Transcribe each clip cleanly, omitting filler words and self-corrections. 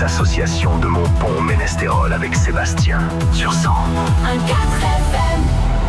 les associations de Montpont-Ménestérol avec Sébastien sur 100. Un 4 FM.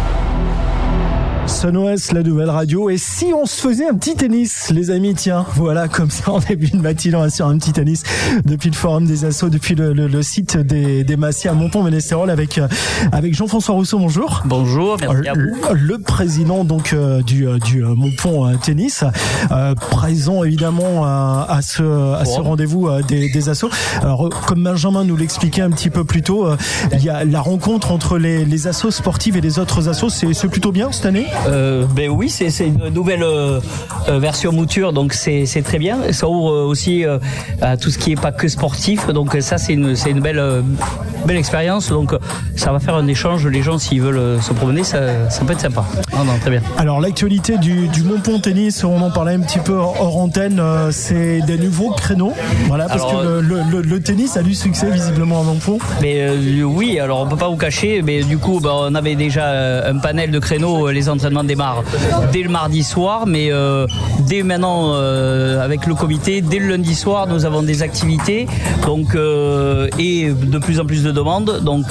Sun-Ouest, la nouvelle radio. Et si on se faisait un petit tennis, les amis, tiens, voilà, comme ça, en début de matinée, on va sur un petit tennis depuis le forum des assos, depuis le site des Massiers à Montpont-Ménestérol avec Jean-François Rousseau. Bonjour. Bonjour, merci à vous. Le président donc du Montpont Tennis, présent évidemment à ce rendez-vous des assos. Alors, comme Benjamin nous l'expliquait un petit peu plus tôt, il y a la rencontre entre les assos sportives et les autres assos. C'est plutôt bien cette année. Ben oui, c'est une nouvelle version mouture, donc c'est très bien. Ça ouvre aussi à tout ce qui est pas que sportif, donc ça c'est une belle expérience. Donc ça va faire un échange. Les gens, s'ils veulent se promener, ça peut être sympa. Non, très bien. Alors l'actualité du Montpont Tennis, on en parlait un petit peu hors antenne, c'est des nouveaux créneaux. Voilà, parce que le tennis a du succès visiblement à Montpont. Mais oui, alors on peut pas vous cacher, mais du coup on avait déjà un panel de créneaux. Les entraînements démarrent dès le mardi soir, mais dès maintenant avec le comité, dès le lundi soir, nous avons des activités, donc et de plus en plus de demandes. Donc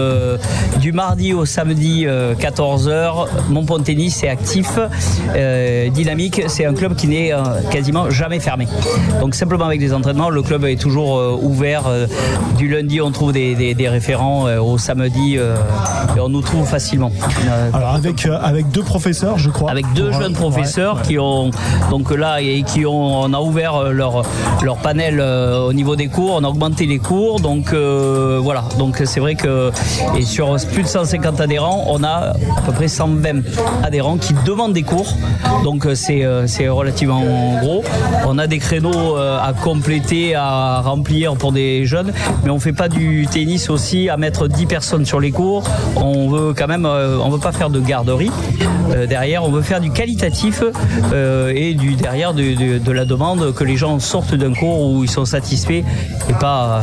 du mardi au samedi 14h, Montpont Tennis est actif, dynamique. C'est un club qui n'est quasiment jamais fermé. Donc simplement avec des entraînements, le club est toujours ouvert. Du lundi, on trouve des référents, au samedi, et on nous trouve facilement. Alors avec deux professeurs, je crois. Avec deux jeunes professeurs qui ont donc là et on a ouvert leur panel au niveau des cours, on a augmenté les cours, donc voilà. Donc c'est vrai que et sur plus de 150 adhérents, on a à peu près 120 adhérents qui demandent des cours. Donc c'est relativement gros. On a des créneaux à compléter, à remplir pour des jeunes, mais on fait pas du tennis aussi à mettre 10 personnes sur les cours. On veut quand même on veut pas faire de garderie. Derrière, on veut faire du qualitatif et derrière de la demande, que les gens sortent d'un cours où ils sont satisfaits et pas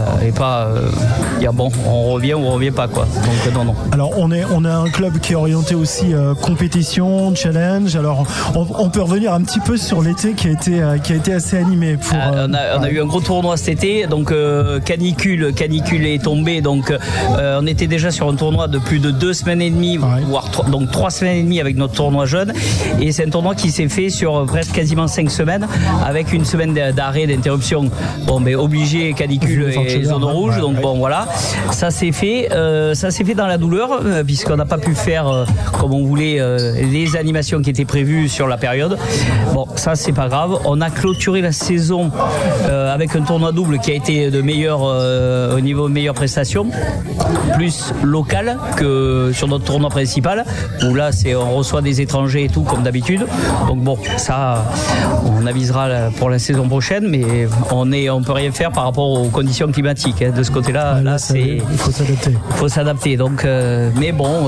dire bon, on revient ou on revient pas, quoi. Donc non. Alors on a un club qui est orienté aussi compétition, challenge. Alors on peut revenir un petit peu sur l'été qui a été assez animé. On a eu un gros tournoi cet été, donc canicule est tombée, donc on était déjà sur un tournoi de plus de 2 semaines et demie, voire 3 semaines et demie avec notre tournoi jeune, et c'est un tournoi qui s'est fait sur presque quasiment 5 semaines avec une semaine d'arrêt, d'interruption. Bon, mais obligé, canicule et zone rouge, donc bon voilà, ça s'est fait dans la douleur, puisqu'on n'a pas pu faire comme on voulait les animations qui étaient prévues sur la période. Bon, ça c'est pas grave. On a clôturé la saison avec un tournoi double qui a été de meilleur au niveau meilleure prestation, plus local que sur notre tournoi principal, où là on reçoit des étrangers et tout comme d'habitude. Donc bon, ça on avisera pour la saison prochaine, mais on peut rien faire par rapport aux conditions climatiques, hein. De ce côté-là, il faut s'adapter. Donc mais bon,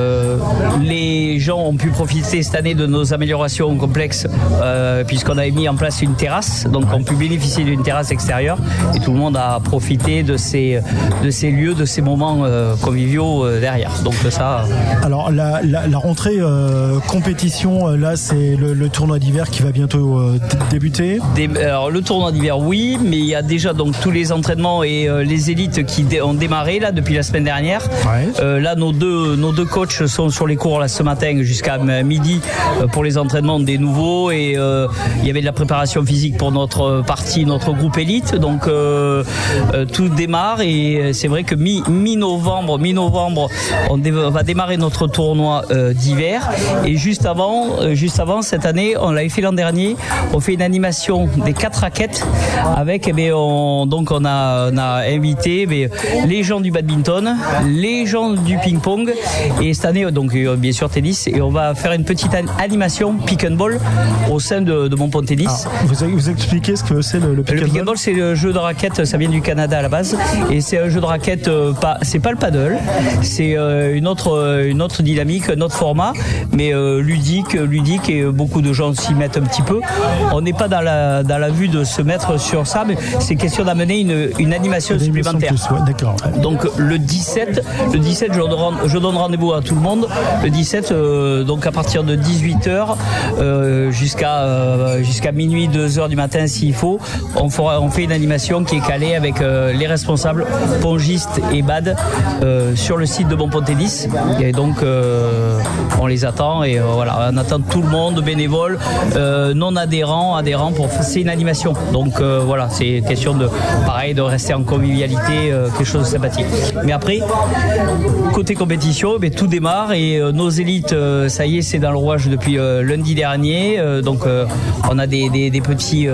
les gens ont pu profiter cette année de nos améliorations complexes, puisqu'on avait mis en place une terrasse, donc on peut bénéficier d'une terrasse extérieure, et tout le monde a profité de ces lieux, de ces moments conviviaux derrière. Donc ça. Alors la rentrée compétition, là c'est le tournoi d'hiver qui va bientôt débuter. Alors le tournoi d'hiver, oui, mais il y a déjà donc tous les entraînements et les élites qui ont démarré là depuis la semaine dernière. Là nos deux coachs sont sur les cours là ce matin jusqu'à midi pour les entraînements des nouveaux, et il y avait de la préparation physique pour notre groupe élite. Donc tout démarre, et c'est vrai que mi-novembre on va démarrer notre tournoi d'hiver, et juste avant cette année, on l'avait fait l'an dernier, on fait une animation des 4 raquettes avec on a invité les gens du badminton, les gens du ping-pong, et cette année donc bien sûr tennis, et on va faire une petite animation pick and ball au sein de Montpont Tennis. Vous expliquez ce que c'est le pick and ball? Le pick and ball, c'est le jeu de raquette, ça vient du Canada à la base, et c'est un jeu de raquette, c'est pas le paddle, c'est une autre dynamique, un autre format, mais ludique, et beaucoup de gens s'y mettent un petit peu. On n'est pas dans la vue de se mettre sur ça, mais c'est question d'amener une animation supplémentaire. D'accord. Donc le 17, je donne rendez-vous à tout le monde. Le 17, donc à partir de 18h jusqu'à minuit, 2h du matin s'il faut, on on fait une animation qui est calée avec les responsables, pongistes et BAD sur le site de Montpont Tennis. Et donc on les attend et voilà, on attend tout le monde, bénévoles, non adhérents pour c'est une animation. Donc voilà, c'est question de rester en convivialité, quelque chose de sympathique. Mais après, côté compétition, tout démarre et nos élites, ça y est, c'est dans le rouage depuis lundi dernier. Donc on a des petits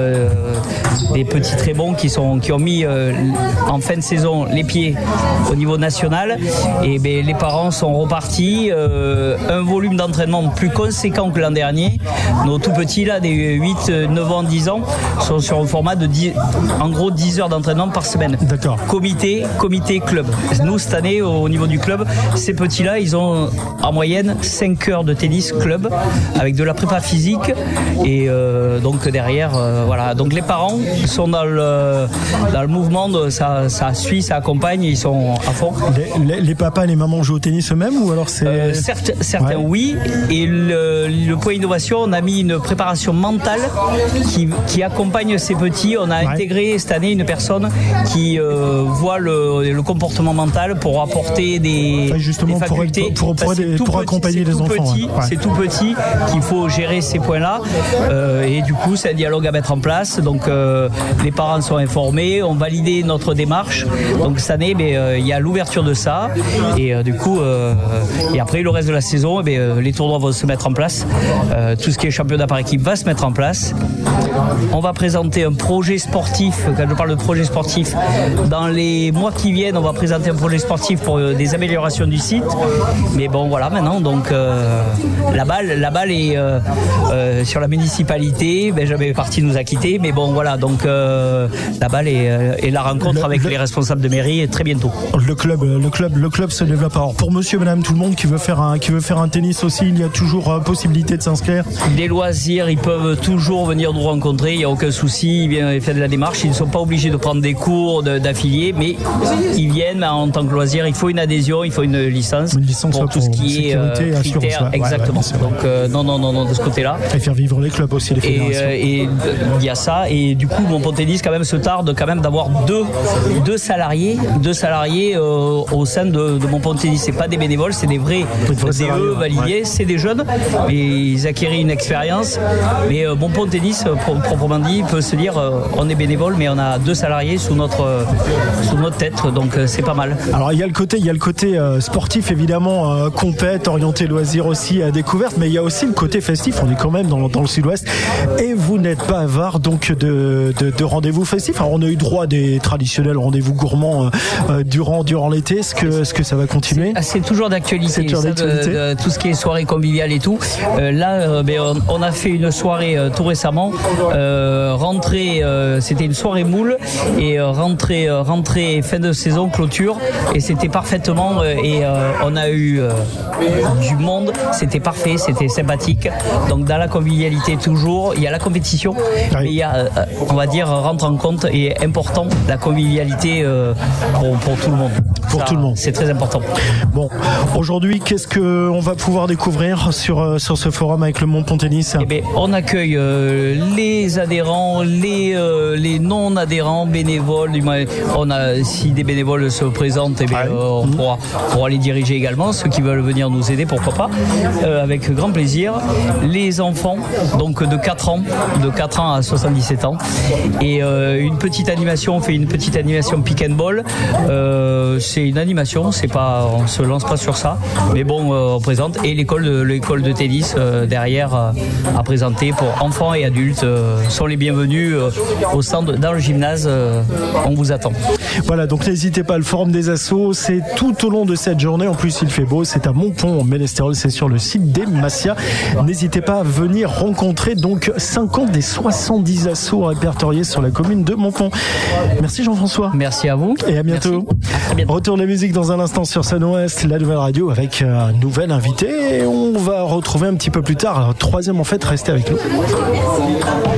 très bons qui ont mis en fin de saison les pieds au niveau national. Et les parents sont repartis, un volume d'entraînement plus conséquent que l'an dernier. Nos tout petits là, des 8, 9 ans, 10 ans, sont sur un format de 10 heures d'entraînement par semaine. D'accord. Comité, club. Nous, cette année, au niveau du club, ces petits-là, ils ont en moyenne 5 heures de tennis club avec de la prépa physique et donc derrière, voilà. Donc les parents sont dans le mouvement, ça suit, ça accompagne, ils sont à fond. Les papas et les mamans jouent au tennis eux-mêmes ou alors c'est... Certains oui, et le point innovation, on a mis une préparation mentale qui accompagne ces petits. On a intégré cette année une personne qui voit le comportement mental pour apporter des facultés. Pour accompagner les enfants. C'est tout petit qu'il faut gérer ces points-là. Et du coup, c'est un dialogue à mettre en place. Donc, les parents sont informés, ont validé notre démarche. Donc, cette année, il y a l'ouverture de ça. Et du coup, et après, le reste de la saison, les tournois vont se mettre en place. Tout ce qui est championnat par équipe va se mettre en place. On va présenter un projet sportif. Quand je parle de projet sportif, dans les mois qui viennent, on va présenter un projet sportif pour des améliorations du site. Mais bon, voilà, maintenant, donc la balle est sur la municipalité. Benjamin Parti nous a quittés, mais bon, voilà, donc la balle est la rencontre avec les responsables de mairie très bientôt. Le club se développe. Alors pour monsieur, madame, tout le monde qui veut faire un tennis aussi, il y a toujours possibilité de s'inscrire. Des loisirs, ils peuvent toujours venir nous rencontrer, il n'y a aucun souci, ils viennent faire de la démarche, ils ne sont pas obligés de prendre des cours d'affiliés, mais ils viennent en tant que loisir, il faut une adhésion, il faut une licence pour tout ce qui est critères, exactement. Donc non, de ce côté-là. Et faire vivre les clubs aussi, les fédérations. Et il y a ça, et du coup Montpont Tennis quand même se tarde quand même d'avoir deux salariés au sein de Montpont Tennis. C'est pas des bénévoles, c'est des vrais DE validés, c'est des jeunes, mais ils acquérir une expérience. Mais Montpont Tennis, proprement dit, peut se dire on est bénévole, mais on a 2 salariés sous notre tête, donc c'est pas mal. Alors il y a le côté sportif évidemment, compète, orienté loisir aussi à découverte, mais il y a aussi le côté festif. On est quand même dans le sud-ouest et vous n'êtes pas avare donc de rendez-vous festifs. Alors on a eu droit à des traditionnels rendez-vous gourmands durant l'été. Est-ce que ça va continuer? C'est toujours d'actualité. Tout ce qui est soirée conviviale et tout. Là, on a fait une soirée tout récemment. Rentrée, c'était une soirée moule et rentrée fin de saison clôture et c'était parfaitement et on a eu du monde. C'était parfait, c'était sympathique. Donc dans la convivialité toujours, il y a la compétition, mais il y a, on va dire, rentre en compte et important la convivialité pour tout le monde. Tout le monde. C'est très important. Bon, aujourd'hui, qu'est-ce qu'on va pouvoir découvrir sur ce forum avec le Montpont Tennis? On accueille les adhérents, les non-adhérents, bénévoles. Si des bénévoles se présentent, on pourra les diriger également. Ceux qui veulent venir nous aider, pourquoi pas, avec grand plaisir. Les enfants, donc de 4 ans à 77 ans. Et une petite animation, on fait une petite animation pick and ball. C'est une animation, on se lance pas sur ça, mais bon, on présente, et l'école de tennis derrière à présenter pour enfants et adultes sont les bienvenus au stand dans le gymnase. On vous attend. Voilà, donc n'hésitez pas, le forum des assos, c'est tout au long de cette journée. En plus, il fait beau, c'est à Montpont-Ménestérol, c'est sur le site des Massias. N'hésitez pas à venir rencontrer donc 50 des 70 assos répertoriés sur la commune de Montpont. Merci Jean-François. Merci à vous. Et à bientôt. À bientôt. Retour de la musique dans un instant sur Sun Ouest, la nouvelle radio avec un nouvel invité. Et on va retrouver un petit peu plus tard, troisième en fait, restez avec nous.